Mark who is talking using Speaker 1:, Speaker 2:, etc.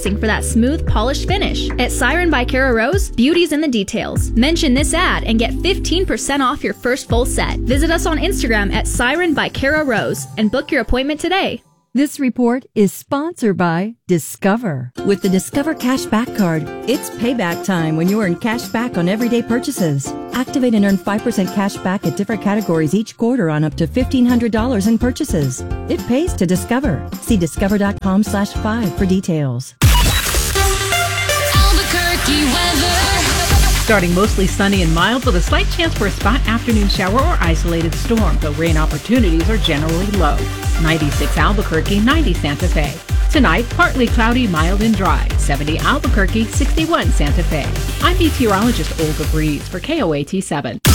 Speaker 1: relaxing for that smooth, polished finish. At Siren by Cara Rose, beauty's in the details. Mention this ad and get 15% off your first full set. Visit us on Instagram at Siren by Cara Rose and book your appointment today.
Speaker 2: This report is sponsored by Discover. With the Discover Cashback Card, it's payback time when you earn cash back on everyday purchases. Activate and earn 5% cash back at different categories each quarter on up to $1,500 in purchases. It pays to Discover. See discover.com/5 for details.
Speaker 3: Albuquerque weather.
Speaker 4: Starting mostly sunny and mild with a slight chance for a spot afternoon shower or isolated storm, though rain opportunities are generally low. 96 Albuquerque, 90 Santa Fe. Tonight, partly cloudy, mild and dry. 70 Albuquerque, 61 Santa Fe. I'm meteorologist Olga Breeze for KOAT 7.